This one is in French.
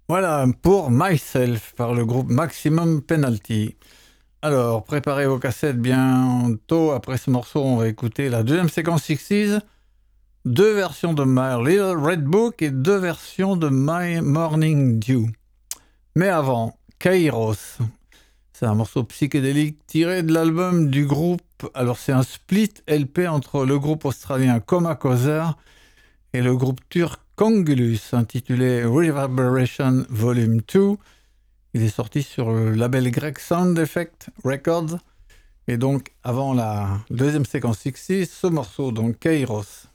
Voilà, pour Myself, par le groupe Maximum Penalty. Alors, préparez vos cassettes bientôt. Après ce morceau, on va écouter la deuxième séquence 60s, deux versions de My Little Red Book et deux versions de My Morning Dew. Mais avant, Kairos. C'est un morceau psychédélique tiré de l'album du groupe. Alors, c'est un split LP entre le groupe australien Coma Causer et le groupe turc Congulus, intitulé Reverberation Volume 2. Il est sorti sur le label grec Sound Effect Records. Et donc, avant la deuxième séquence 60, ce morceau, donc Kairos.